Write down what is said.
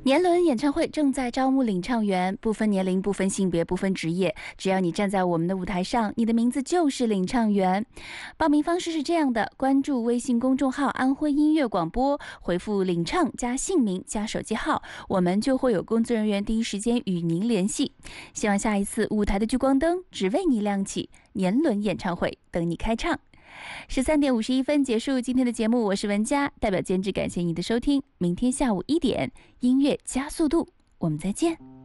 年轮演唱会正在招募领唱员，不分年龄、不分性别、不分职业，只要你站在我们的舞台上，你的名字就是领唱员。报名方式是这样的：关注微信公众号安徽音乐广播，回复领唱加姓名加手机号，我们就会有工作人员第一时间与您联系。希望下一次舞台的聚光灯只为你亮起，年轮演唱会等你开唱。13:51结束今天的节目，我是文佳，代表监制感谢你的收听。明天下午1点，音乐加速度，我们再见。